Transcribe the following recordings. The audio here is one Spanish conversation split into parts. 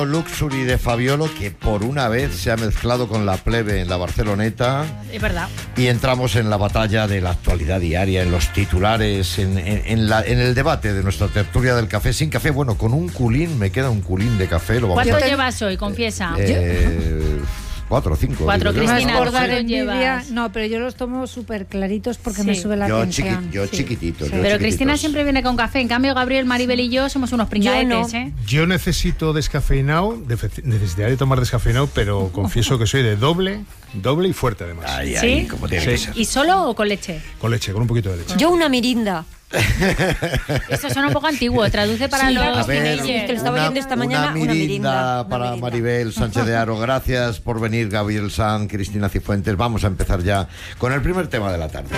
Luxury de Fabiolo, que por una vez se ha mezclado con la plebe en la Barceloneta. Es verdad. Y entramos en la batalla de la actualidad diaria, en los titulares, en el debate de nuestra tertulia del café sin café. Bueno, con un culín, me queda un culín de café. ¿Cuánto llevas hoy? Confiesa. 4 o 5. 4, Cristina, ¿cuántos llevas? No, pero yo los tomo súper claritos porque me sube la tensión. Chiquitito. Pero Cristina siempre viene con café. En cambio, Gabriel, Maribel y yo somos unos pringadetes, ¿eh? Yo necesito descafeinado, necesitaría tomar descafeinado, pero confieso que soy de doble y fuerte además. ¿Sí? Como tiene que ser. ¿Y solo o con leche? Con leche, con un poquito de leche. Yo una mirinda. Esto suena un poco antiguo, traduce para los teenagers. Que lo estaba oyendo esta mañana, una mirinda para Maribel Sánchez de Haro. Gracias por venir, Gabriel Sanz, Cristina Cifuentes. Vamos a empezar ya con el primer tema de la tarde.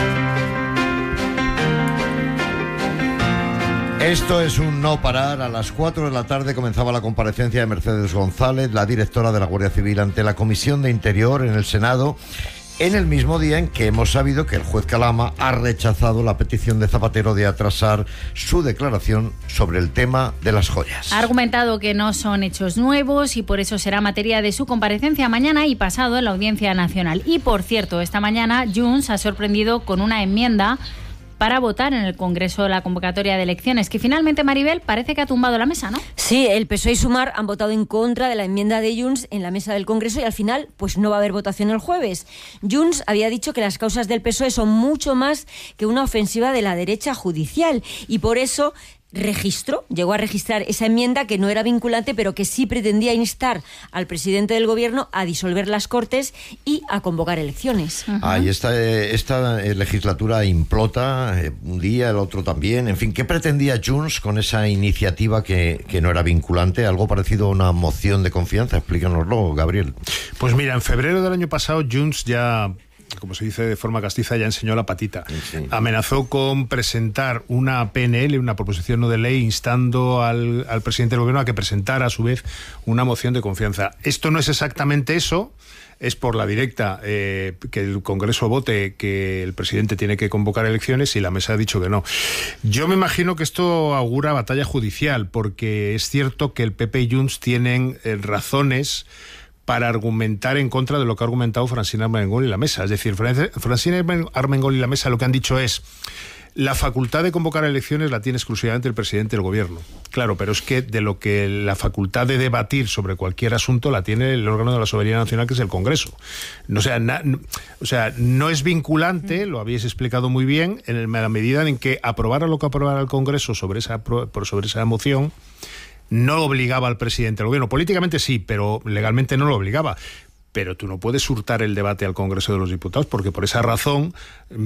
Esto es un no parar. A las 4 de la tarde comenzaba la comparecencia de Mercedes González, la directora de la Guardia Civil, ante la Comisión de Interior en el Senado, en el mismo día en que hemos sabido que el juez Calama ha rechazado la petición de Zapatero de atrasar su declaración sobre el tema de las joyas. Ha argumentado que no son hechos nuevos y por eso será materia de su comparecencia mañana y pasado en la Audiencia Nacional. Y por cierto, esta mañana Junts ha sorprendido con una enmienda para votar en el Congreso la convocatoria de elecciones, que finalmente, Maribel, parece que ha tumbado la mesa, ¿no? Sí, el PSOE y Sumar han votado en contra de la enmienda de Junts en la mesa del Congreso y al final pues no va a haber votación el jueves. Junts había dicho que las causas del PSOE son mucho más que una ofensiva de la derecha judicial y por eso llegó a registrar esa enmienda que no era vinculante, pero que sí pretendía instar al presidente del gobierno a disolver las Cortes y a convocar elecciones. Y esta legislatura implota, un día, el otro también. En fin, ¿qué pretendía Junts con esa iniciativa que no era vinculante? Algo parecido a una moción de confianza. Explícanoslo, Gabriel. Pues mira, en febrero del año pasado Junts ya, como se dice de forma castiza, ya enseñó la patita. Sí. Amenazó con presentar una PNL, una proposición no de ley, instando al presidente del gobierno a que presentara a su vez una moción de confianza. Esto no es exactamente eso, es por la directa que el Congreso vote que el presidente tiene que convocar elecciones y la mesa ha dicho que no. Yo me imagino que esto augura batalla judicial, porque es cierto que el PP y Junts tienen razones para argumentar en contra de lo que ha argumentado Francina Armengol y la mesa. Es decir, Francina Armengol y la mesa lo que han dicho es: la facultad de convocar elecciones la tiene exclusivamente el presidente del gobierno. Claro, pero es que de lo que la facultad de debatir sobre cualquier asunto la tiene el órgano de la soberanía nacional, que es el Congreso. O sea, no es vinculante, lo habéis explicado muy bien, en la medida en que aprobara lo que aprobara el Congreso sobre esa moción, no obligaba al presidente del gobierno. Políticamente sí, pero legalmente no lo obligaba. Pero tú no puedes hurtar el debate al Congreso de los Diputados, porque por esa razón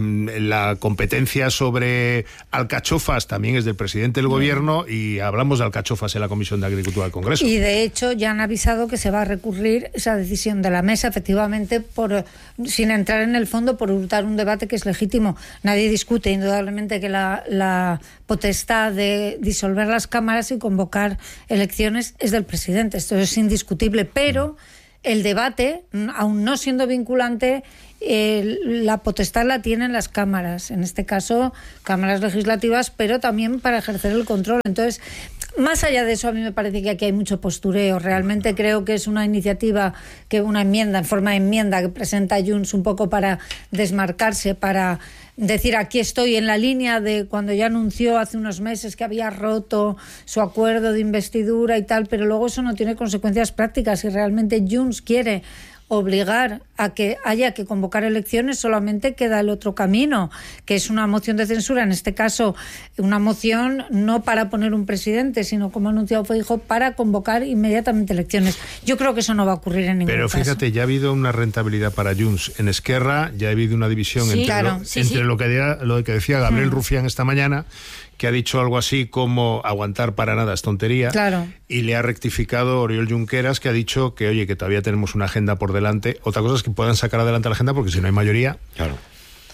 la competencia sobre alcachofas también es del presidente del gobierno, y hablamos de alcachofas en la Comisión de Agricultura del Congreso. Y de hecho ya han avisado que se va a recurrir esa decisión de la mesa, efectivamente, sin entrar en el fondo, por hurtar un debate que es legítimo. Nadie discute indudablemente que la potestad de disolver las cámaras y convocar elecciones es del presidente. Esto es indiscutible, pero el debate, aún no siendo vinculante, la potestad la tienen las cámaras, en este caso cámaras legislativas, pero también para ejercer el control. Entonces, más allá de eso, a mí me parece que aquí hay mucho postureo. Realmente creo que es una iniciativa, una enmienda, en forma de enmienda, que presenta Junts un poco para desmarcarse, para decir: aquí estoy en la línea de cuando ya anunció hace unos meses que había roto su acuerdo de investidura y tal, pero luego eso no tiene consecuencias prácticas. Y realmente Junts quiere obligar a que haya que convocar elecciones, solamente queda el otro camino, que es una moción de censura, en este caso una moción no para poner un presidente, sino, como ha anunciado Feijóo, para convocar inmediatamente elecciones. Yo creo que eso no va a ocurrir en ningún caso. Pero fíjate, ya ha habido una rentabilidad para Junts. En Esquerra ya ha habido una división entre lo que decía Gabriel Rufián esta mañana, que ha dicho algo así como aguantar para nada es tontería, y le ha rectificado Oriol Junqueras, que ha dicho que, oye, que todavía tenemos una agenda por delante. Otra cosa es que puedan sacar adelante la agenda, porque si no hay mayoría...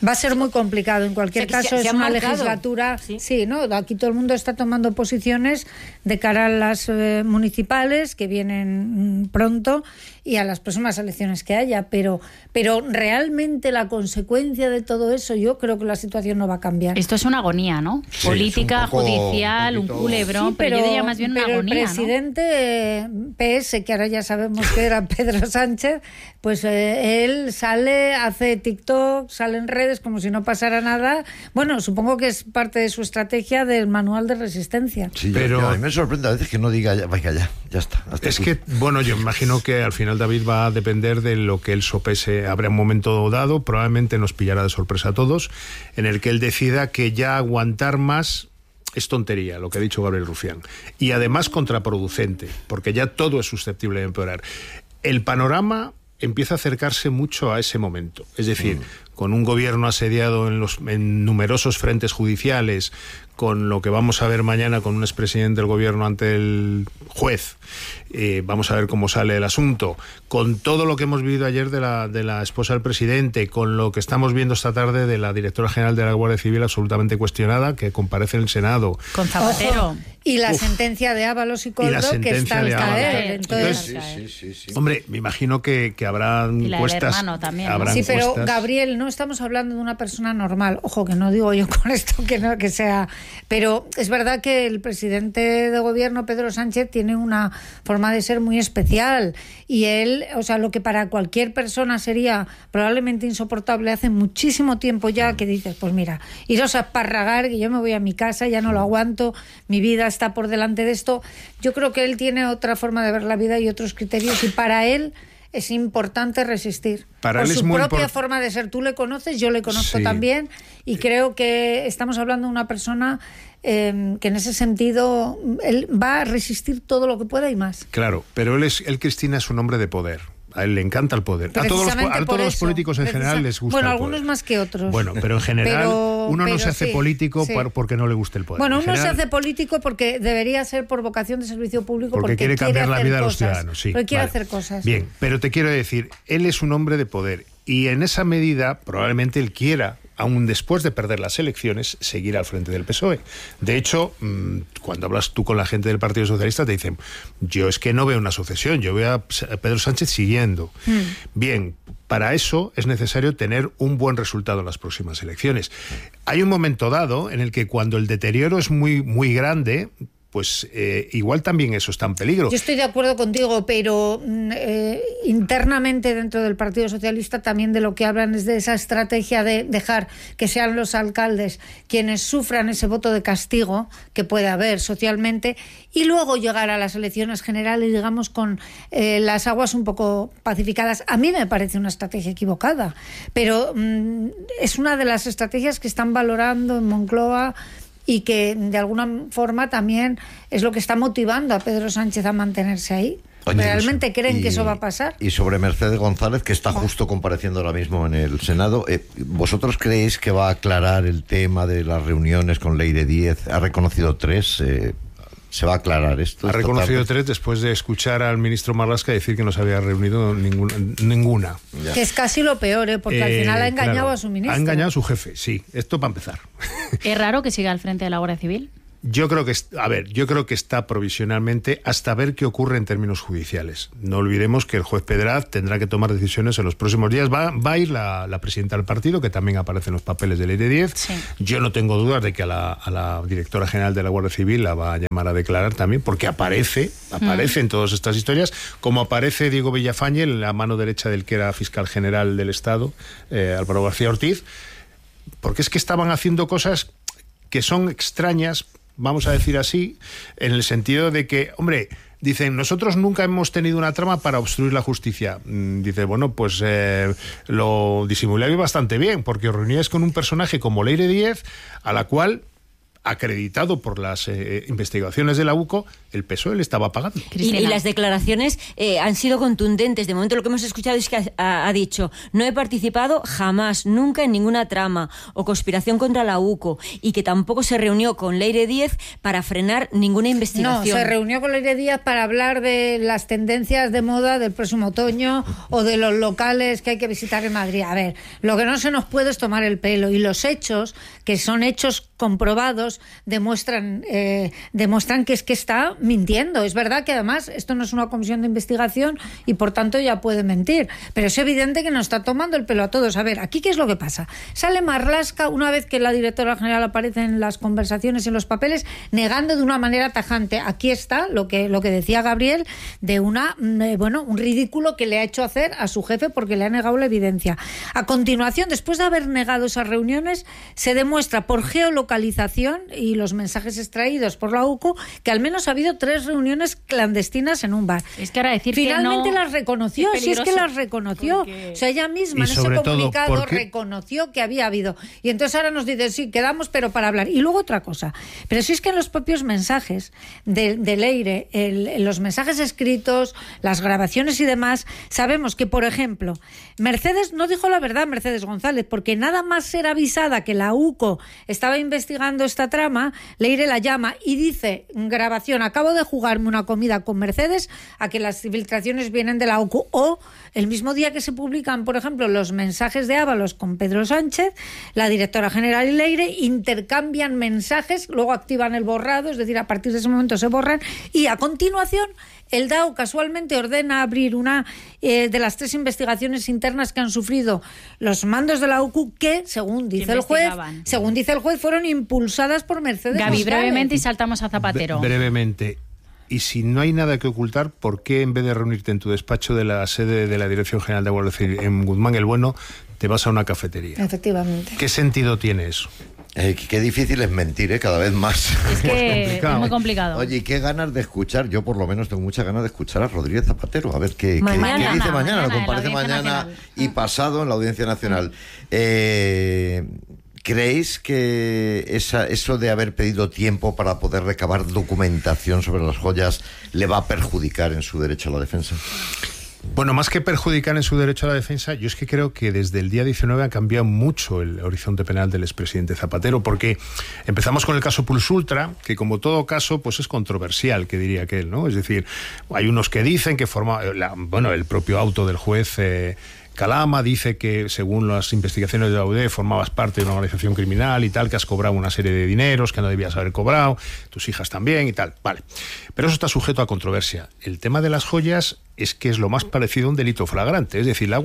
Va a ser muy complicado. En cualquier caso, es una legislatura. Sí, ¿no? Aquí todo el mundo está tomando posiciones de cara a las municipales que vienen pronto y a las próximas elecciones que haya. Pero realmente la consecuencia de todo eso, yo creo que la situación no va a cambiar. Esto es una agonía, ¿no? Sí, política, judicial, un culebrón, sí, pero yo diría más bien una agonía. El presidente, ¿no? PS, que ahora ya sabemos que era Pedro Sánchez, pues él sale, hace TikTok, sale en redes como si no pasara nada. Bueno, supongo que es parte de su estrategia del manual de resistencia. Sí, pero a mí me sorprende a veces que no diga, vaya, ya está. Es aquí. Que, bueno, yo imagino que al final, David, va a depender de lo que él sopese. Habrá un momento dado, probablemente nos pillará de sorpresa a todos, en el que él decida que ya aguantar más es tontería, lo que ha dicho Gabriel Rufián. Y además contraproducente, porque ya todo es susceptible de empeorar. El panorama empieza a acercarse mucho a ese momento. Es decir, con un gobierno asediado en numerosos frentes judiciales, con lo que vamos a ver mañana con un expresidente del gobierno ante el juez, vamos a ver cómo sale el asunto, con todo lo que hemos vivido ayer de la esposa del presidente, con lo que estamos viendo esta tarde de la directora general de la Guardia Civil absolutamente cuestionada, que comparece en el Senado. Con Zapatero. Ojo. Y la sentencia de Ábalos y Coldo, que está al caer. Entonces, sí. Hombre, me imagino que habrá encuestas. También, ¿no? Sí, pero Gabriel, no estamos hablando de una persona normal. Ojo, que no digo yo con esto que sea. Pero es verdad que el presidente de gobierno, Pedro Sánchez, tiene una forma de ser muy especial. Y él, o sea, lo que para cualquier persona sería probablemente insoportable hace muchísimo tiempo ya, que dices, pues mira, iros a esparragar, que yo me voy a mi casa, ya no lo aguanto, mi vida está por delante de esto. Yo creo que él tiene otra forma de ver la vida y otros criterios, y para él es importante resistir. Para por él su es muy propia forma de ser. Tú le conoces, yo le conozco también, y creo que estamos hablando de una persona que en ese sentido él va a resistir todo lo que pueda y más. Claro, pero él, Cristina, es un hombre de poder. A él le encanta el poder. A todos los políticos en general les gusta el poder. Bueno, algunos más que otros. Bueno, pero en general uno no se hace político porque no le guste el poder. Bueno, uno se hace político porque debería ser por vocación de servicio público, porque quiere cambiar la vida de los ciudadanos. Sí, porque quiere hacer cosas. Bien, pero te quiero decir, él es un hombre de poder y en esa medida probablemente él quiera, aún después de perder las elecciones, seguir al frente del PSOE. De hecho, cuando hablas tú con la gente del Partido Socialista, te dicen, yo es que no veo una sucesión, yo veo a Pedro Sánchez siguiendo. Bien, para eso es necesario tener un buen resultado en las próximas elecciones. Hay un momento dado en el que cuando el deterioro es muy, muy grande, pues igual también eso está en peligro. Yo estoy de acuerdo contigo, pero internamente dentro del Partido Socialista también de lo que hablan es de esa estrategia de dejar que sean los alcaldes quienes sufran ese voto de castigo que puede haber socialmente, y luego llegar a las elecciones generales, digamos, con las aguas un poco pacificadas. A mí me parece una estrategia equivocada, pero es una de las estrategias que están valorando en Moncloa y que de alguna forma también es lo que está motivando a Pedro Sánchez a mantenerse ahí. Oye, ¿realmente creen que eso va a pasar? Y sobre Mercedes González, que está justo compareciendo ahora mismo en el Senado, ¿vosotros creéis que va a aclarar el tema de las reuniones con Leire Díez? Ha reconocido 3, ¿se va a aclarar esto? Ha reconocido 3 después de escuchar al ministro Marlaska decir que no se había reunido ninguna. Que es casi lo peor, porque al final ha engañado a su ministro. Ha engañado a su jefe, sí. Esto para empezar. ¿Es raro que siga al frente de la Guardia Civil? Yo creo que está provisionalmente hasta ver qué ocurre en términos judiciales. No olvidemos que el juez Pedraz tendrá que tomar decisiones en los próximos días. Va a ir la presidenta del partido, que también aparece en los papeles de Leire Díez. Sí. Yo no tengo dudas de que a la directora general de la Guardia Civil la va a llamar a declarar también, porque aparece en todas estas historias, como aparece Diego Villafañe, la mano derecha del que era fiscal general del Estado, Álvaro García Ortiz, porque es que estaban haciendo cosas que son extrañas, vamos a decir así, en el sentido de que, hombre, dicen, nosotros nunca hemos tenido una trama para obstruir la justicia. Dice, bueno, pues lo disimuláis bastante bien, porque os reuníais con un personaje como Leire Díez, a la cual, acreditado por las investigaciones de la UCO, el PSOE le estaba pagando. Y las declaraciones han sido contundentes. De momento lo que hemos escuchado es que ha dicho: no he participado jamás, nunca en ninguna trama o conspiración contra la UCO, y que tampoco se reunió con Leire Díez para frenar ninguna investigación. No, se reunió con Leire Díez para hablar de las tendencias de moda del próximo otoño o de los locales que hay que visitar en Madrid. A ver, lo que no se nos puede es tomar el pelo, y los hechos, que son hechos comprobados, demuestran que está mintiendo. Es verdad que además esto no es una comisión de investigación y por tanto ya puede mentir, pero es evidente que nos está tomando el pelo a todos. A ver, aquí ¿qué es lo que pasa? Sale Marlaska, una vez que la directora general aparece en las conversaciones y en los papeles, negando de una manera tajante. Aquí está lo que decía Gabriel, de un ridículo que le ha hecho hacer a su jefe porque le ha negado la evidencia. A continuación, después de haber negado esas reuniones, se demuestra por geolocalización y los mensajes extraídos por la UCO que al menos ha habido 3 reuniones clandestinas en un bar. Es que ahora decir finalmente que no, las reconoció, si es que las reconoció. Porque... O sea, ella misma en ese comunicado reconoció que había habido. Y entonces ahora nos dice, sí, quedamos, pero para hablar. Y luego otra cosa. Pero si es que en los propios mensajes de Leire, los mensajes escritos, las grabaciones y demás, sabemos que, por ejemplo, Mercedes no dijo la verdad, Mercedes González, porque nada más ser avisada que la UCO estaba investigando esta trama, Leire la llama y dice, grabación, acabo de jugarme una comida con Mercedes a que las filtraciones vienen de la UCO. O el mismo día que se publican, por ejemplo, los mensajes de Ábalos con Pedro Sánchez, la directora general y Leire intercambian mensajes, luego activan el borrado, es decir, a partir de ese momento se borran, y a continuación el DAO casualmente ordena abrir una de las 3 investigaciones internas que han sufrido los mandos de la UCO, que según dice el juez, fueron impulsadas por Mercedes Gaby, González. Brevemente, y saltamos a Zapatero. Brevemente. Y si no hay nada que ocultar, ¿por qué en vez de reunirte en tu despacho de la sede de la Dirección General de Guardia Civil en Guzmán el Bueno, te vas a una cafetería? Efectivamente. ¿Qué sentido tiene eso? Qué difícil es mentir, cada vez más. Es que es muy complicado. Oye, y qué ganas de escuchar, yo por lo menos tengo muchas ganas de escuchar a Rodríguez Zapatero, a ver qué dice mañana, lo comparece mañana y pasado en la Audiencia Nacional. ¿Creéis que eso de haber pedido tiempo para poder recabar documentación sobre las joyas le va a perjudicar en su derecho a la defensa? Bueno, más que perjudicar en su derecho a la defensa, yo es que creo que desde el día 19 ha cambiado mucho el horizonte penal del expresidente Zapatero, porque empezamos con el caso Pulsultra, que como todo caso pues es controversial, que diría aquel, ¿no? Es decir, hay unos que dicen que el propio auto del juez Calama dice que, según las investigaciones de la UDE, formabas parte de una organización criminal y tal, que has cobrado una serie de dineros que no debías haber cobrado, tus hijas también y tal. Vale. Pero eso está sujeto a controversia. El tema de las joyas es que es lo más parecido a un delito flagrante. Es decir,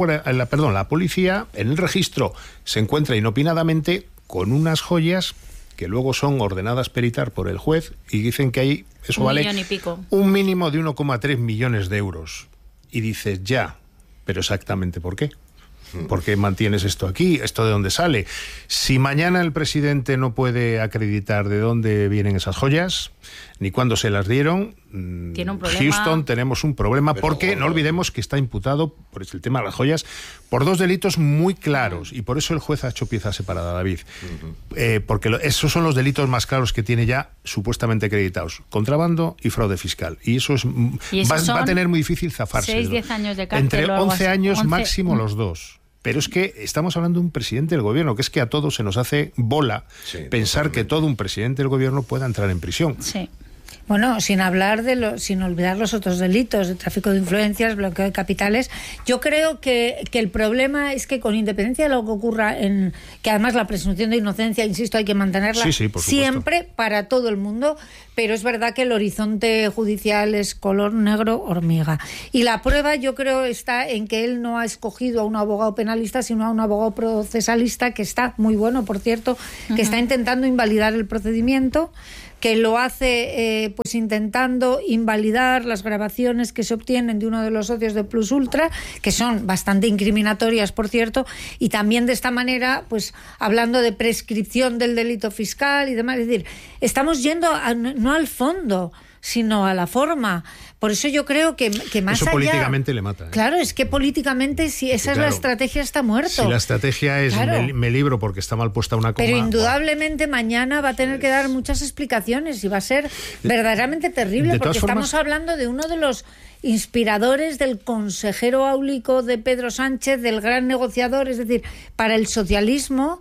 la policía en el registro se encuentra inopinadamente con unas joyas que luego son ordenadas peritar por el juez y dicen que ahí eso vale un mínimo de 1,3 millones de euros. Y dices, ya, pero exactamente ¿por qué? ¿Por qué mantienes esto aquí? ¿Esto de dónde sale? Si mañana el presidente no puede acreditar de dónde vienen esas joyas, ni cuándo se las dieron, ¿tiene un problema? Houston, tenemos un problema, porque no olvidemos que está imputado por el tema de las joyas por 2 delitos muy claros, y por eso el juez ha hecho pieza separada, David. Porque esos son los delitos más claros que tiene ya supuestamente acreditados: contrabando y fraude fiscal. Y eso va a tener muy difícil zafarse. 6-10 años de cárcel. Entre 11 años máximo los 2. Pero es que estamos hablando de un presidente del gobierno, que es que a todos se nos hace bola pensar que todo un presidente del gobierno pueda entrar en prisión. Sí. Bueno, sin olvidar los otros delitos de tráfico de influencias, bloqueo de capitales. Yo creo que el problema es que, con independencia de lo que ocurra, que además la presunción de inocencia, insisto, hay que mantenerla siempre para todo el mundo, pero es verdad que el horizonte judicial es color negro hormiga. Y la prueba, yo creo, está en que él no ha escogido a un abogado penalista, sino a un abogado procesalista, que está muy bueno, por cierto, que está intentando invalidar el procedimiento, que lo hace pues intentando invalidar las grabaciones que se obtienen de uno de los socios de Plus Ultra, que son bastante incriminatorias, por cierto, y también de esta manera pues hablando de prescripción del delito fiscal y demás. Es decir, estamos yendo no al fondo. sino a la forma. Por eso yo creo que más eso allá... políticamente le mata. Claro, es que políticamente, si esa es la estrategia, está muerto. Si la estrategia es me libro porque está mal puesta una coma... Pero indudablemente mañana va a tener que dar muchas explicaciones y va a ser verdaderamente terrible, porque estamos hablando de uno de los inspiradores del consejero áulico de Pedro Sánchez, del gran negociador, es decir, para el socialismo...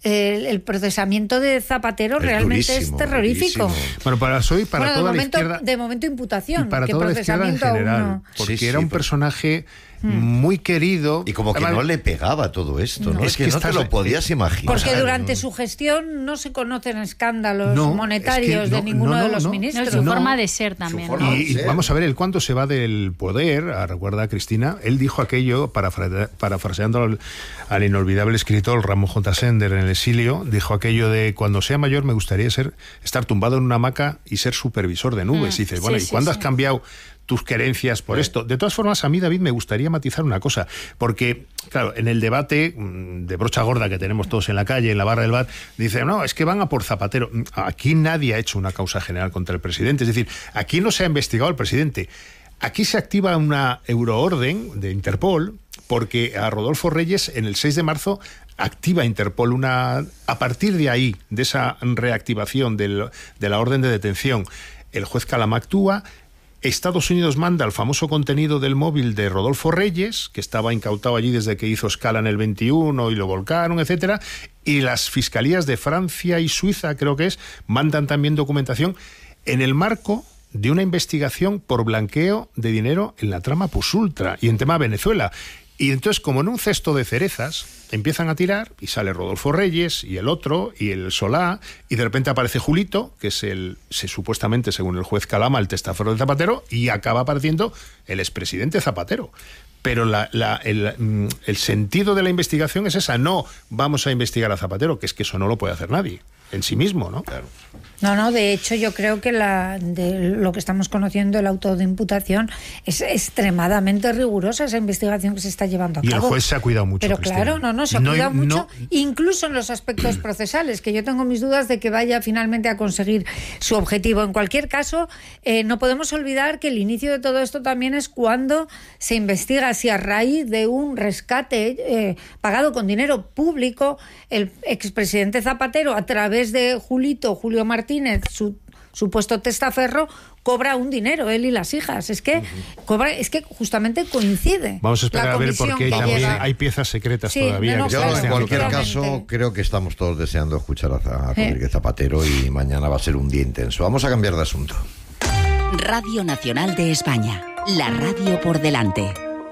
El procesamiento de Zapatero realmente es terrorífico. Bueno, para toda la izquierda... De momento imputación. Y para toda la izquierda en general. Porque era un personaje muy querido. Y como que no le pegaba todo esto, ¿no? Es que no te lo podías imaginar. Porque durante su gestión no se conocen escándalos monetarios de ninguno de los ministros. Su forma de ser también. Y vamos a ver, él cuando se va del poder, recuerda a Cristina, él dijo aquello, parafraseando al inolvidable escritor Ramón J. Sender en el exilio, dijo aquello de: cuando sea mayor me gustaría estar tumbado en una hamaca y ser supervisor de nubes. Y dices, bueno, ¿y cuándo has cambiado tus querencias por esto? De todas formas, a mí, David, me gustaría matizar una cosa, porque, claro, en el debate de brocha gorda que tenemos todos en la calle, en la barra del bar, dicen, no, es que van a por Zapatero. Aquí nadie ha hecho una causa general contra el presidente, es decir, aquí no se ha investigado al presidente. Aquí se activa una euroorden de Interpol, porque a Rodolfo Reyes, en el 6 de marzo, activa Interpol a partir de ahí, de esa reactivación de la orden de detención, el juez Calama actúa. Estados Unidos manda el famoso contenido del móvil de Rodolfo Reyes, que estaba incautado allí desde que hizo escala en el 21 y lo volcaron, etcétera, y las fiscalías de Francia y Suiza, creo que mandan también documentación en el marco de una investigación por blanqueo de dinero en la trama Pusultra y en tema Venezuela. Y entonces, como en un cesto de cerezas, empiezan a tirar y sale Rodolfo Reyes y el otro y el Solá, y de repente aparece Julito, que es supuestamente, según el juez Calama, el testaferro de Zapatero, y acaba apareciendo el expresidente Zapatero. Pero el sentido de la investigación es esa: no vamos a investigar a Zapatero, que es que eso no lo puede hacer nadie en sí mismo, ¿no? Claro. No, de hecho yo creo que de lo que estamos conociendo, el auto de imputación, es extremadamente rigurosa esa investigación que se está llevando a cabo. Y el juez se ha cuidado mucho. Pero Cristina. claro, se ha cuidado mucho, incluso en los aspectos procesales, que yo tengo mis dudas de que vaya finalmente a conseguir su objetivo. En cualquier caso, no podemos olvidar que el inicio de todo esto también es cuando se investiga si a raíz de un rescate pagado con dinero público, el expresidente Zapatero, a través de Julio Martínez, su supuesto testaferro, cobra un dinero, él y las hijas. Es que justamente coincide. Vamos a esperar a ver, porque hay piezas secretas todavía. Yo, en cualquier caso, creo que estamos todos deseando escuchar a Rodríguez Zapatero, y mañana va a ser un día intenso. Vamos a cambiar de asunto. Radio Nacional de España, la radio por delante.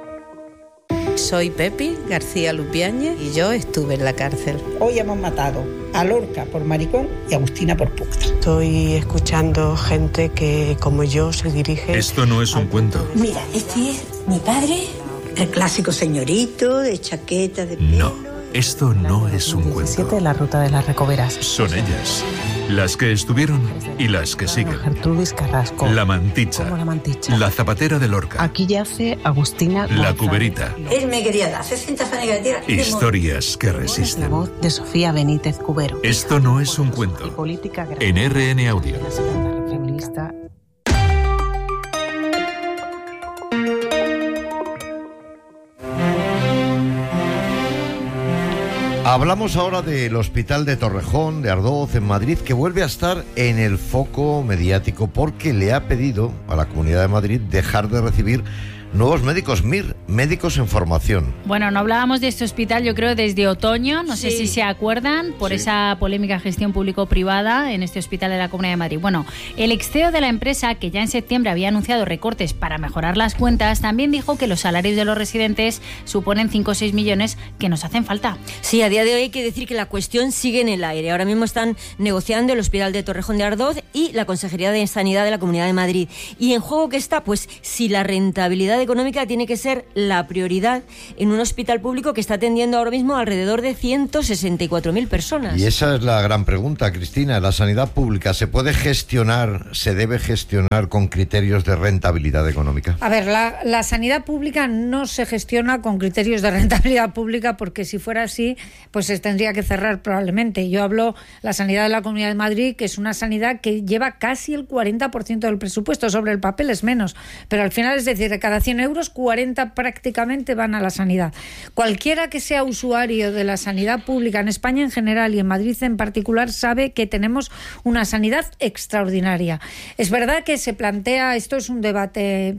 Soy Pepi García Lupiáñez y yo estuve en la cárcel. Hoy hemos matado a Lorca por maricón y a Agustina por puta. Estoy escuchando gente que, como yo, se dirige... Esto no es un cuento. Mira, este es mi padre, el clásico señorito de chaqueta de pelo. No, esto no es un cuento. La ruta de las Recoveras. Son ellas, las que estuvieron y las que siguen. Gertrudis Carrasco. La Manticha. La Manticha. La Zapatera de Lorca. Aquí yace Agustina. La Cuberita. Él me quería dar 60 fanes negativas. Historias que resisten. La voz de Sofía Benítez Cubero. Esto no es un cuento. En RN Audio. La segunda feminista. Hablamos ahora del Hospital de Torrejón, de Ardoz, en Madrid, que vuelve a estar en el foco mediático porque le ha pedido a la Comunidad de Madrid dejar de recibir nuevos médicos, médicos en formación. Bueno, no hablábamos de este hospital, yo creo, desde otoño, no sé si se acuerdan, por esa polémica gestión público-privada en este hospital de la Comunidad de Madrid. Bueno, el ex CEO de la empresa, que ya en septiembre había anunciado recortes para mejorar las cuentas, también dijo que los salarios de los residentes suponen 5 o 6 millones que nos hacen falta. Sí, a día de hoy hay que decir que la cuestión sigue en el aire. Ahora mismo están negociando el Hospital de Torrejón de Ardoz y la Consejería de Sanidad de la Comunidad de Madrid. Y en juego que está, pues, si la rentabilidad económica tiene que ser la prioridad en un hospital público que está atendiendo ahora mismo alrededor de 164.000 personas. Y esa es la gran pregunta, Cristina. ¿La sanidad pública se puede gestionar, se debe gestionar con criterios de rentabilidad económica? A ver, la sanidad pública no se gestiona con criterios de rentabilidad pública, porque si fuera así, pues se tendría que cerrar probablemente. Yo hablo la sanidad de la Comunidad de Madrid, que es una sanidad que lleva casi el 40% del presupuesto. Sobre el papel es menos, pero al final, es decir, de cada 100 euros, 40 prácticamente van a la sanidad. Cualquiera que sea usuario de la sanidad pública en España en general y en Madrid en particular sabe que tenemos una sanidad extraordinaria. Es verdad que se plantea, esto es un debate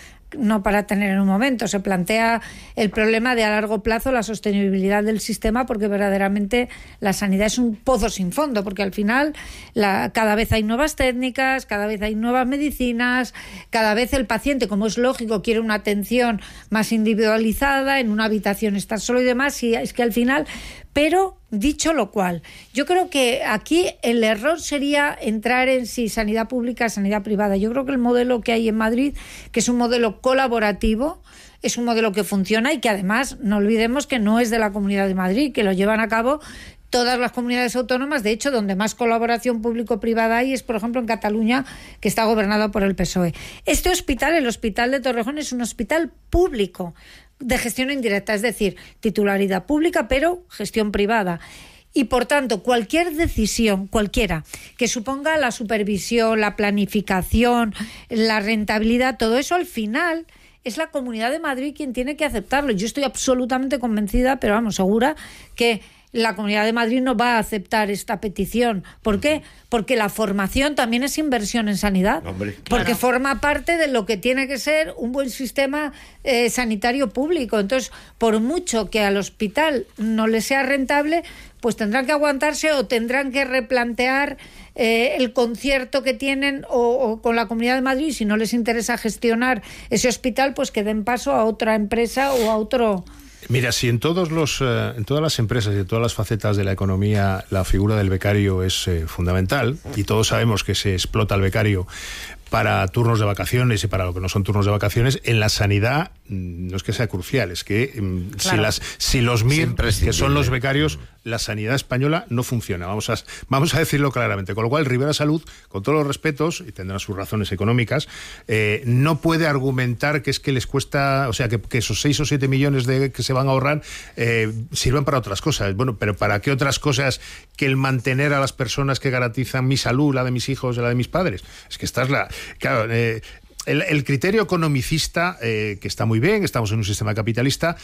no para tener en un momento, se plantea el problema de a largo plazo la sostenibilidad del sistema, porque verdaderamente la sanidad es un pozo sin fondo, porque al final cada vez hay nuevas técnicas, cada vez hay nuevas medicinas, cada vez el paciente, como es lógico, quiere una atención más individualizada, en una habitación estar solo y demás, y es que al final... Pero, dicho lo cual, yo creo que aquí el error sería entrar en si sanidad pública, sanidad privada. Yo creo que el modelo que hay en Madrid, que es un modelo colaborativo, es un modelo que funciona y que además no olvidemos que no es de la Comunidad de Madrid, que lo llevan a cabo todas las comunidades autónomas. De hecho, donde más colaboración público-privada hay es, por ejemplo, en Cataluña, que está gobernado por el PSOE. Este hospital, el Hospital de Torrejón, es un hospital público de gestión indirecta, es decir, titularidad pública, pero gestión privada. Y, por tanto, cualquier decisión, cualquiera, que suponga la supervisión, la planificación, la rentabilidad, todo eso al final es la Comunidad de Madrid quien tiene que aceptarlo. Yo estoy absolutamente convencida, pero vamos, segura que la Comunidad de Madrid no va a aceptar esta petición. ¿Por qué? Porque la formación también es inversión en sanidad. Hombre, claro. Porque forma parte de lo que tiene que ser un buen sistema sanitario público. Entonces, por mucho que al hospital no le sea rentable, pues tendrán que aguantarse o tendrán que replantear el concierto que tienen o con la Comunidad de Madrid. Si no les interesa gestionar ese hospital, pues que den paso a otra empresa o a otro... Mira, si en todas las empresas y en todas las facetas de la economía la figura del becario es fundamental, y todos sabemos que se explota al becario para turnos de vacaciones y para lo que no son turnos de vacaciones, en la sanidad no es que sea crucial, es que claro, si los MIR, que son los becarios, la sanidad española no funciona, vamos a decirlo claramente. Con lo cual, Rivera Salud, con todos los respetos, y tendrá sus razones económicas, no puede argumentar que es que les cuesta, o sea, que esos 6 o 7 millones que se van a ahorrar sirvan para otras cosas. Bueno, pero ¿para qué otras cosas que el mantener a las personas que garantizan mi salud, la de mis hijos, la de mis padres? Es que esta es la... Claro, el criterio economicista, que está muy bien, estamos en un sistema capitalista,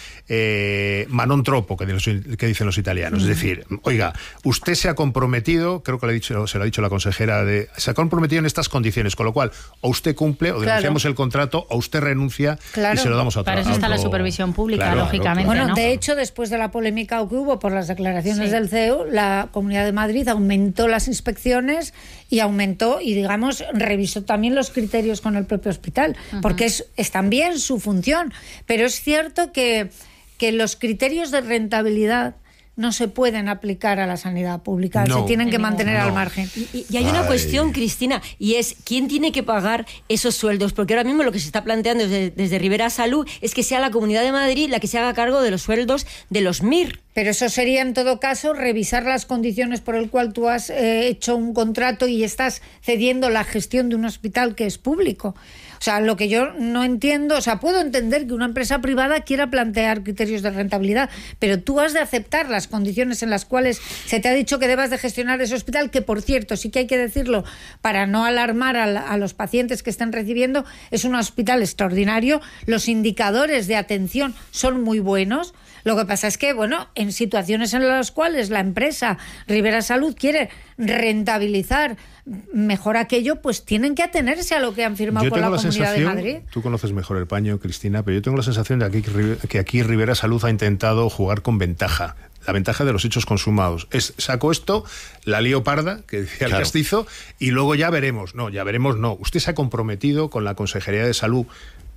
ma non troppo, que dicen los italianos. Es decir, oiga, usted se ha comprometido, creo que se lo ha dicho la consejera, se ha comprometido en estas condiciones, con lo cual o usted cumple o denunciamos el contrato o usted renuncia y se lo damos a otro. Para eso está la supervisión pública, lógicamente. Bueno, ¿no? De hecho, después de la polémica que hubo por las declaraciones del CEO, la Comunidad de Madrid aumentó las inspecciones y digamos, revisó también los criterios con el propio hospital, porque es también su función. Pero es cierto que los criterios de rentabilidad no se pueden aplicar a la sanidad pública, se tienen que mantener al margen. Y hay una cuestión, Cristina, y es ¿quién tiene que pagar esos sueldos? Porque ahora mismo lo que se está planteando desde Rivera Salud es que sea la Comunidad de Madrid la que se haga cargo de los sueldos de los MIR. Pero eso sería, en todo caso, revisar las condiciones por el cual tú has hecho un contrato y estás cediendo la gestión de un hospital que es público. O sea, lo que yo no entiendo, o sea, puedo entender que una empresa privada quiera plantear criterios de rentabilidad, pero tú has de aceptar las condiciones en las cuales se te ha dicho que debas de gestionar ese hospital, que, por cierto, sí que hay que decirlo para no alarmar a los pacientes que estén recibiendo, es un hospital extraordinario, los indicadores de atención son muy buenos. Lo que pasa es que, bueno, en situaciones en las cuales la empresa Rivera Salud quiere rentabilizar mejor aquello, pues tienen que atenerse a lo que han firmado con la Comunidad de Madrid. Tú conoces mejor el paño, Cristina, pero yo tengo la sensación de que aquí Rivera Salud ha intentado jugar con ventaja. La ventaja de los hechos consumados. Saco esto, la lío parda, que decía el Castizo, y luego ya veremos. No, ya veremos no. Usted se ha comprometido con la Consejería de Salud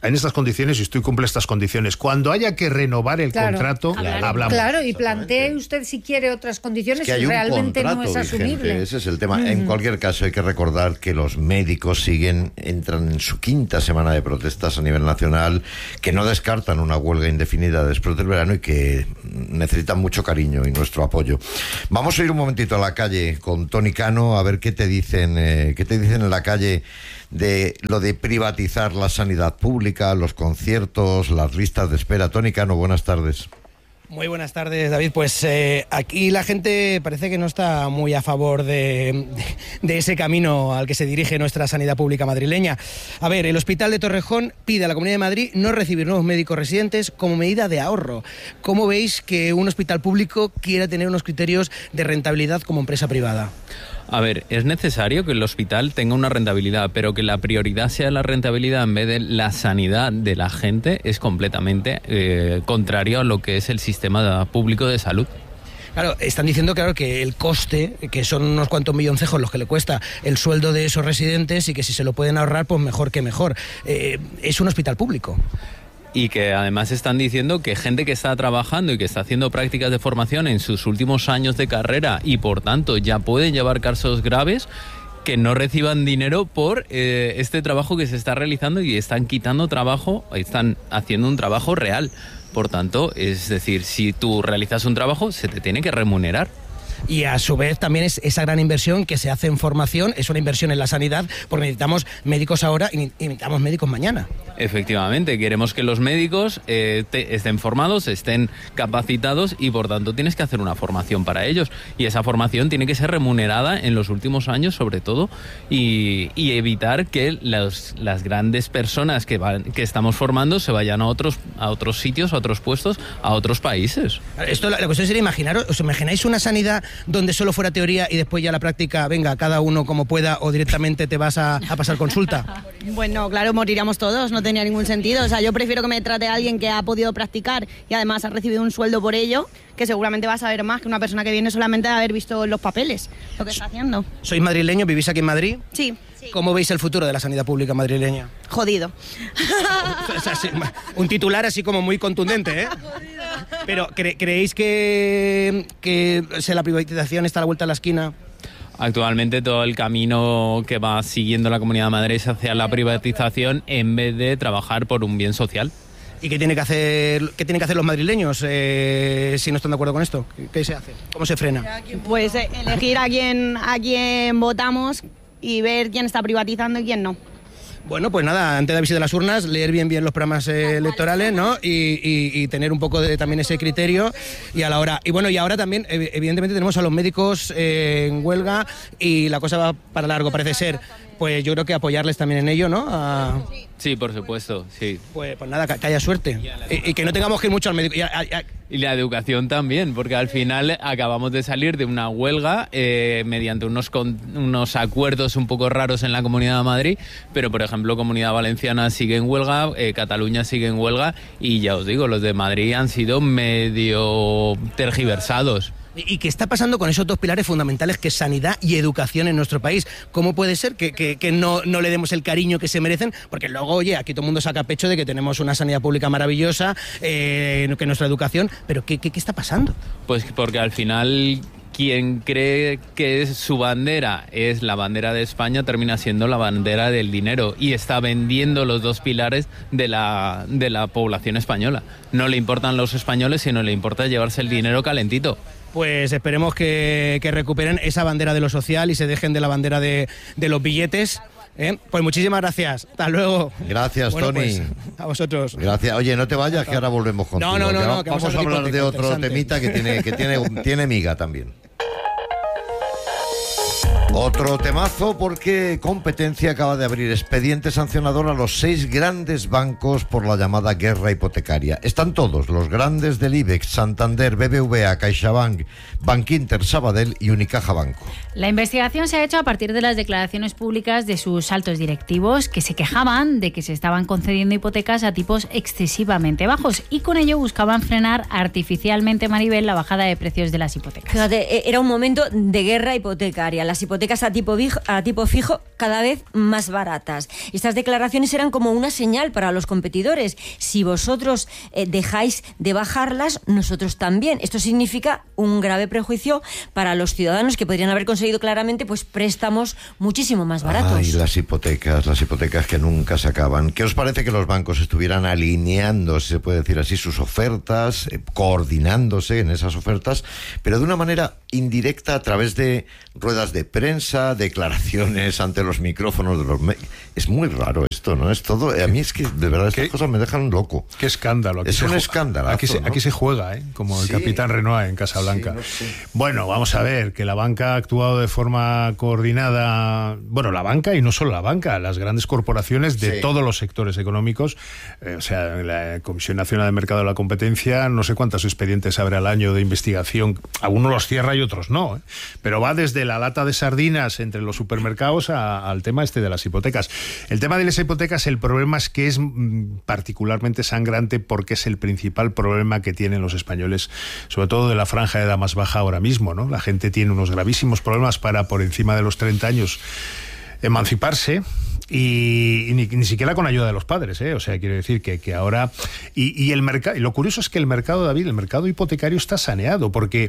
en estas condiciones y usted cumple estas condiciones. Cuando haya que renovar el contrato, hablamos. Claro, y plantee usted si quiere otras condiciones, que si realmente no es asumible. Vigente, ese es el tema. En cualquier caso, hay que recordar que los médicos entran en su 5ª semana de protestas a nivel nacional, que no descartan una huelga indefinida después del verano y que necesitan mucho cariño y nuestro apoyo. Vamos a ir un momentito a la calle con Toni Cano a ver qué te dicen en la calle de lo de privatizar la sanidad pública, los conciertos, las listas de espera. Toni Cano, buenas tardes. Muy buenas tardes, David. Pues aquí la gente parece que no está muy a favor de ese camino al que se dirige nuestra sanidad pública madrileña. A ver, el Hospital de Torrejón pide a la Comunidad de Madrid no recibir nuevos médicos residentes como medida de ahorro. ¿Cómo veis que un hospital público quiera tener unos criterios de rentabilidad como empresa privada? A ver, es necesario que el hospital tenga una rentabilidad, pero que la prioridad sea la rentabilidad en vez de la sanidad de la gente es completamente contrario a lo que es el sistema público de salud. Claro, están diciendo que el coste, que son unos cuantos milloncejos los que le cuesta el sueldo de esos residentes y que si se lo pueden ahorrar, pues mejor que mejor. Es un hospital público. Y que además están diciendo que gente que está trabajando y que está haciendo prácticas de formación en sus últimos años de carrera y por tanto ya pueden llevar casos graves, que no reciban dinero por este trabajo que se está realizando y están quitando trabajo, están haciendo un trabajo real. Por tanto, es decir, si tú realizas un trabajo, se te tiene que remunerar. Y a su vez también es esa gran inversión que se hace en formación, es una inversión en la sanidad, porque necesitamos médicos ahora y necesitamos médicos mañana. Efectivamente, queremos que los médicos estén formados, estén capacitados y por tanto tienes que hacer una formación para ellos. Y esa formación tiene que ser remunerada en los últimos años sobre todo y evitar que las grandes personas que estamos formando se vayan a otros sitios, a otros puestos, a otros países. Esto la cuestión sería ¿os imagináis una sanidad donde solo fuera teoría y después ya la práctica, venga, cada uno como pueda o directamente te vas a pasar consulta? Bueno, claro, moriríamos todos, no tenía ningún sentido. O sea, yo prefiero que me trate a alguien que ha podido practicar y además ha recibido un sueldo por ello, que seguramente va a saber más que una persona que viene solamente a haber visto los papeles, lo que está haciendo. ¿Sois madrileños? ¿Vivís aquí en Madrid? Sí. ¿Cómo veis el futuro de la sanidad pública madrileña? Jodido. O sea, un titular así como muy contundente, ¿eh? Pero ¿creéis que la privatización está a la vuelta de la esquina? Actualmente todo el camino que va siguiendo la Comunidad de Madrid es hacia la privatización en vez de trabajar por un bien social. ¿Y qué tienen que hacer los madrileños si no están de acuerdo con esto? ¿Qué se hace? ¿Cómo se frena? Pues elegir a quién votamos y ver quién está privatizando y quién no. Bueno, pues nada, antes de avisar de las urnas, leer bien los programas electorales, ¿no? Y tener un poco de también ese criterio y a la hora. Y bueno, y ahora también, evidentemente, tenemos a los médicos en huelga y la cosa va para largo, parece ser. Pues yo creo que apoyarles también en ello, ¿no? Sí, por supuesto, sí. Pues nada, que haya suerte. Y que no tengamos que ir mucho al médico. Y la educación también, porque al final acabamos de salir de una huelga mediante unos acuerdos un poco raros en la Comunidad de Madrid, pero por ejemplo Comunidad Valenciana sigue en huelga, Cataluña sigue en huelga y ya os digo, los de Madrid han sido medio tergiversados. ¿Y qué está pasando con esos dos pilares fundamentales que es sanidad y educación en nuestro país? ¿Cómo puede ser que no le demos el cariño que se merecen? Porque luego, oye, aquí todo el mundo saca pecho de que tenemos una sanidad pública maravillosa, que nuestra educación... ¿Pero qué está pasando? Pues porque al final... Quien cree que su bandera es la bandera de España termina siendo la bandera del dinero y está vendiendo los dos pilares de la población española. No le importan los españoles, sino le importa llevarse el dinero calentito. Pues esperemos que recuperen esa bandera de lo social y se dejen de la bandera de los billetes. Pues muchísimas gracias. Hasta luego. Gracias, bueno, Toni. Pues, a vosotros. Gracias. Oye, no te vayas, que ahora volvemos contigo. No, vamos a hablar de otro temita que tiene miga también. Otro temazo porque Competencia acaba de abrir expediente sancionador a los 6 grandes bancos por la llamada guerra hipotecaria. Están todos, los grandes del IBEX, Santander, BBVA, CaixaBank, Bankinter, Sabadell y Unicaja Banco. La investigación se ha hecho a partir de las declaraciones públicas de sus altos directivos que se quejaban de que se estaban concediendo hipotecas a tipos excesivamente bajos y con ello buscaban frenar artificialmente, Maribel, la bajada de precios de las hipotecas. Fíjate, era un momento de guerra hipotecaria. Las hipotecas hipotecas a tipo fijo cada vez más baratas. Estas declaraciones eran como una señal para los competidores. Si vosotros dejáis de bajarlas, nosotros también. Esto significa un grave prejuicio para los ciudadanos que podrían haber conseguido claramente pues préstamos muchísimo más baratos. Ay, las hipotecas que nunca se acaban. ¿Qué os parece que los bancos estuvieran alineando, si se puede decir así, sus ofertas, coordinándose en esas ofertas, pero de una manera indirecta a través de ruedas de prensa, declaraciones ante los micrófonos de los es muy raro esto, ¿no? Es todo, a mí es que de verdad estas cosas me dejan loco. Qué escándalo. Es un escándalo. Aquí se juega, como el capitán Renoir en Casablanca. Sí, no sé. Bueno, vamos a ver, que la banca ha actuado de forma coordinada, bueno, la banca y no solo la banca, las grandes corporaciones de todos los sectores económicos, o sea, la Comisión Nacional de Mercado de la Competencia, no sé cuántos expedientes abre al año de investigación, algunos los cierra y otros no, pero va desde la lata de sardinas entre los supermercados al tema de las hipotecas. El tema de las hipotecas, el problema es que es particularmente sangrante porque es el principal problema que tienen los españoles, sobre todo de la franja de edad más baja ahora mismo, ¿no? La gente tiene unos gravísimos problemas para, por encima de los 30 años, emanciparse. Y ni siquiera con ayuda de los padres, o sea, quiero decir que ahora y el mercado, y lo curioso es que el mercado, David, el mercado hipotecario está saneado porque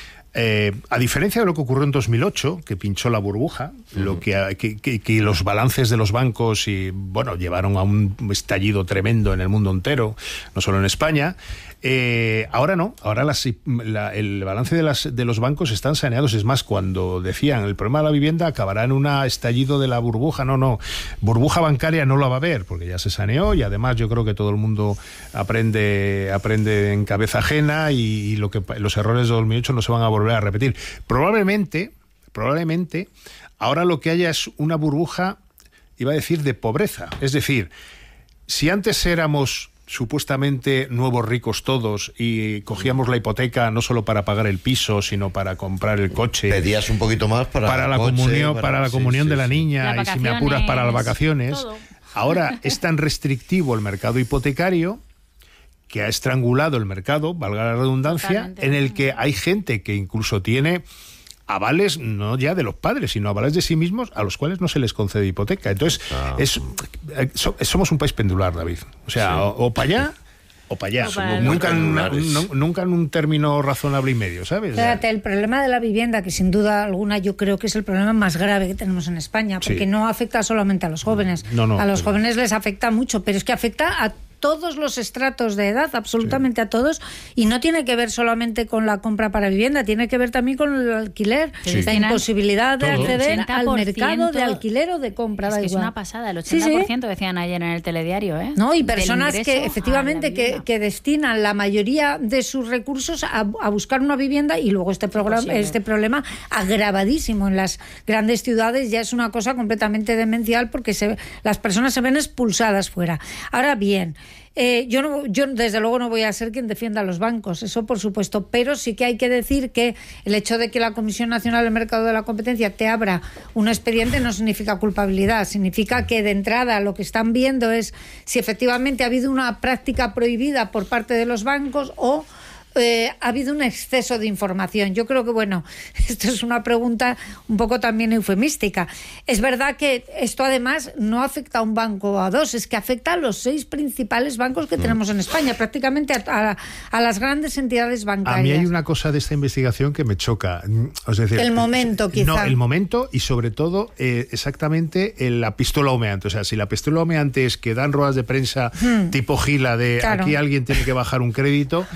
a diferencia de lo que ocurrió en 2008, que pinchó la burbuja, lo que los balances de los bancos llevaron a un estallido tremendo en el mundo entero, no solo en España. Ahora no, ahora el balance de los bancos están saneados. Es más, cuando decían el problema de la vivienda acabará en un estallido de la burbuja, no, burbuja bancaria no la va a haber porque ya se saneó y además yo creo que todo el mundo aprende en cabeza ajena y los errores de 2008 no se van a volver a repetir. Probablemente ahora lo que haya es una burbuja, iba a decir, de pobreza. Es decir, si antes éramos supuestamente nuevos ricos todos y cogíamos la hipoteca no solo para pagar el piso sino para comprar el coche, pedías un poquito más para la comunión de la niña y si me apuras para las vacaciones, todo. Ahora es tan restrictivo el mercado hipotecario que ha estrangulado el mercado, valga la redundancia. Totalmente. En el que hay gente que incluso tiene avales no ya de los padres, sino avales de sí mismos a los cuales no se les concede hipoteca. Entonces, somos un país pendular, David. O sea, o para allá o para allá. Nunca en un término razonable y medio, ¿sabes? Fíjate, el problema de la vivienda, que sin duda alguna yo creo que es el problema más grave que tenemos en España, porque no afecta solamente a los jóvenes. A los jóvenes les afecta mucho, pero es que afecta a todos los estratos de edad, absolutamente a todos, y no tiene que ver solamente con la compra para vivienda, tiene que ver también con el alquiler, la imposibilidad de acceder al mercado de alquiler o de compra. Es una pasada, el 80% decían ayer en el telediario, No, y personas que efectivamente que destinan la mayoría de sus recursos a buscar una vivienda, y luego este problema agravadísimo en las grandes ciudades ya es una cosa completamente demencial porque las personas se ven expulsadas fuera. Ahora bien, yo desde luego no voy a ser quien defienda a los bancos, eso por supuesto, pero sí que hay que decir que el hecho de que la Comisión Nacional del Mercado de la Competencia te abra un expediente no significa culpabilidad, significa que de entrada lo que están viendo es si efectivamente ha habido una práctica prohibida por parte de los bancos o ha habido un exceso de información. Yo creo que, esto es una pregunta un poco también eufemística. Es verdad que esto además no afecta a un banco o a dos, es que afecta a los 6 principales bancos que tenemos en España, prácticamente a las grandes entidades bancarias. A mí hay una cosa de esta investigación que me choca. Es decir, el momento, quizá. No, el momento y sobre todo exactamente la pistola humeante. O sea, si la pistola humeante es que dan ruedas de prensa tipo Gila de aquí alguien tiene que bajar un crédito,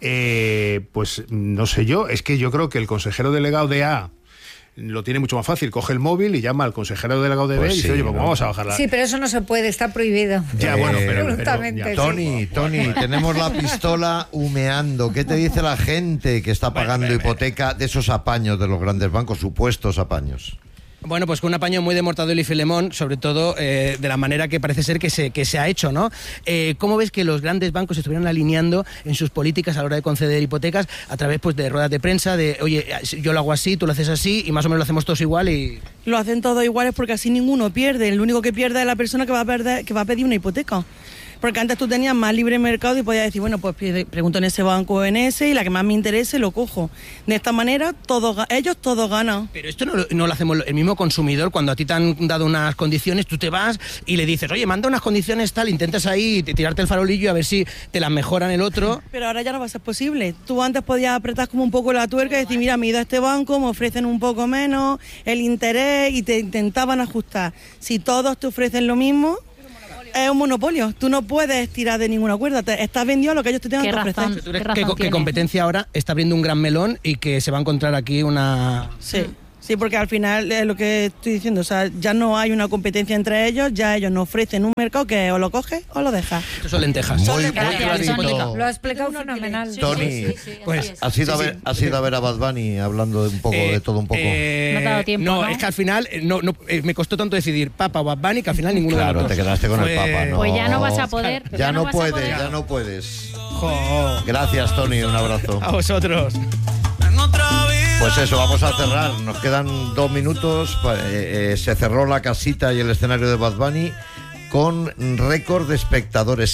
pues no sé yo, es que yo creo que el consejero delegado de A lo tiene mucho más fácil, coge el móvil y llama al consejero delegado de B y dice, oye, pues vamos a bajarla. Sí, pero eso no se puede, está prohibido. Ya, pero Tony, tenemos la pistola humeando. ¿Qué te dice la gente que está pagando hipoteca de esos apaños de los grandes bancos, supuestos apaños? Bueno, pues con un apaño muy de Mortadelo y Filemón, sobre todo de la manera que parece ser que se ha hecho, ¿no? ¿Cómo ves que los grandes bancos se estuvieran alineando en sus políticas a la hora de conceder hipotecas a través de ruedas de prensa, de, oye, yo lo hago así, tú lo haces así y más o menos lo hacemos todos igual y... Lo hacen todos iguales porque así ninguno pierde. El único que pierde es la persona que va a pedir una hipoteca. Porque antes tú tenías más libre mercado y podías decir, bueno, pues pregunto en ese banco o en ese y la que más me interese lo cojo. De esta manera ellos todos ganan. Pero esto no lo hacemos el mismo consumidor. Cuando a ti te han dado unas condiciones, tú te vas y le dices, oye, manda unas condiciones tal, intentas ahí tirarte el farolillo y a ver si te las mejoran el otro. Pero ahora ya no va a ser posible. Tú antes podías apretar como un poco la tuerca y decir, mira, me he ido a este banco, me ofrecen un poco menos, el interés, y te intentaban ajustar. Si todos te ofrecen lo mismo, es un monopolio. Tú no puedes tirar de ninguna cuerda. Estás vendido a lo que ellos te tengan que ofrecer. ¿Tú crees que competencia ahora está abriendo un gran melón y que se va a encontrar aquí una... Sí, porque al final es lo que estoy diciendo, o sea, ya no hay una competencia entre ellos, ya ellos nos ofrecen un mercado que o lo coges o lo dejas. Estos son lentejas. Muy clarito. Lo ha explicado fenomenal. Tony, pues ¿has ido a ver a Bad Bunny hablando de un poco de todo un poco? No te ha dado tiempo, no, es que al final me costó tanto decidir Papa o Bad Bunny que al final ninguno claro, de los dos. Te quedaste con el Papa, ¿no? Pues ya no vas a poder. Ya no puedes. Gracias, Tony, un abrazo. A vosotros. Pues eso, vamos a cerrar. Nos quedan 2 minutos. Se cerró la casita y el escenario de Bad Bunny con récord de espectadores.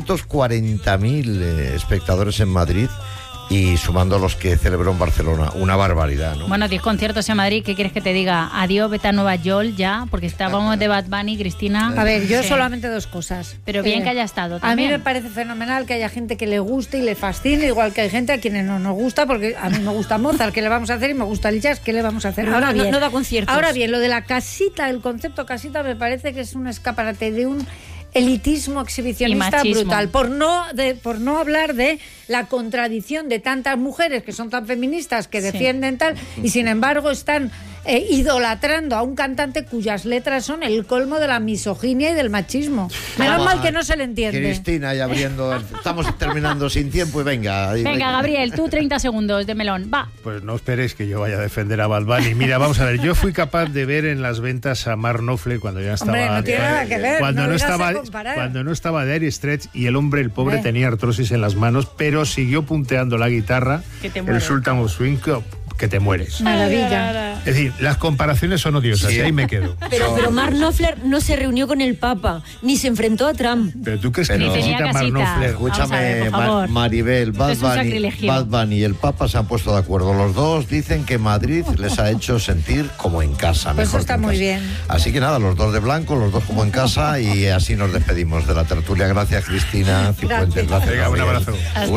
640.000 espectadores en Madrid. Y sumando los que celebró en Barcelona, una barbaridad, ¿no? Bueno, 10 conciertos en Madrid, ¿qué quieres que te diga? Adiós, vete a Nueva York ya, porque estábamos de Bad Bunny, Cristina. A ver, yo solamente 2 cosas. Pero bien que haya estado también. A mí me parece fenomenal que haya gente que le guste y le fascine, igual que hay gente a quienes no nos gusta, porque a mí me gusta Mozart, ¿qué le vamos a hacer? Y me gusta el jazz, ¿qué le vamos a hacer? Ahora bien, no da conciertos. Ahora bien, lo de la casita, el concepto casita me parece que es un escaparate de un elitismo exhibicionista brutal, por no hablar de la contradicción de tantas mujeres que son tan feministas, que defienden tal, y sin embargo están idolatrando a un cantante cuyas letras son el colmo de la misoginia y del machismo. Menos mal que no se le entiende. Cristina, ya abriendo, estamos terminando sin tiempo y venga. Venga, Gabriel, tú 30 segundos de melón, va. Pues no esperéis que yo vaya a defender a Bad Bunny. Mira, vamos a ver, yo fui capaz de ver en las ventas a Mark Knopfler cuando ya estaba... Hombre, no tiene nada que ver, cuando no estaba Dire Straits y el pobre tenía artrosis en las manos, pero siguió punteando la guitarra, el Sultan of Swing, que te mueres. Maravilla. Es decir, las comparaciones son odiosas, y ahí me quedo. Pero Mark Knopfler no se reunió con el Papa, ni se enfrentó a Trump. Pero tú crees que necesita Mark Knopfler. Escúchame, Maribel, Bad Bunny y el Papa se han puesto de acuerdo. Los dos dicen que Madrid les ha hecho sentir como en casa. Pues eso está muy bien. Así que nada, los dos de blanco, los dos como en casa, y así nos despedimos de la tertulia. Gracias, Cristina Cifuentes. Venga, un abrazo.